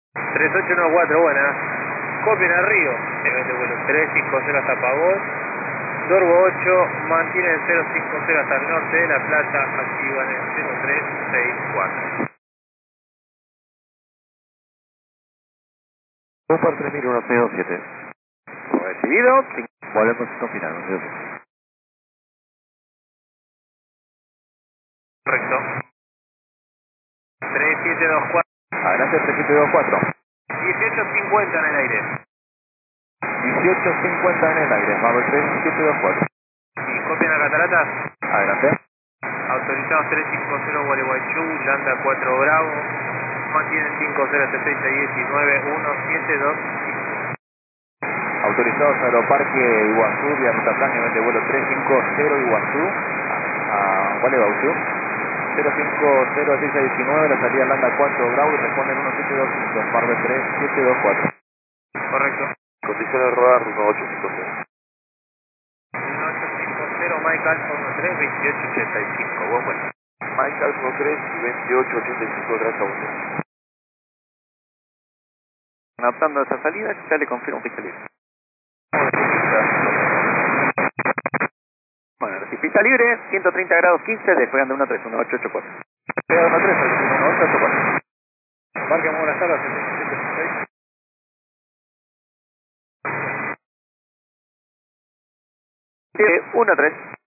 3814, buena. Copien a Río, de vuelo 350 hasta Pavón. Dorbo 8, mantiene el 050 hasta el norte de La Plata, activan el 0364. Por 3167. Recibido, Volvemos a confirmar. correcto. 3724. Adelante 3724. 1850 en el aire. 1850 en el aire. Vamos 3724. ¿Y copian a Cataratas? Adelante. Autorizados 350 Gualeguaychú, Landa 4 Bravo, mantienen 5070 y 19 1725. Autorizados Aeroparque Iguazú, vía ruta plan, nivel de vuelo 350 Iguazú, a Gualeguaychú. 050 la salida Landa 4 Bravo y responden 1725, Marvel 3724. Correcto. Condiciones de rodar 1850. 1850 Mike Alfa 13 2885, buen vuelo. Mike Alfa 13 y 2885, gracias a usted. Adaptando esa salida, ya le confirmo que está libre. Bueno, si pista libre, 130 grados 15, despegando 1318884. Despegando 1318884. Marca, buenas tardes, 7786. 13.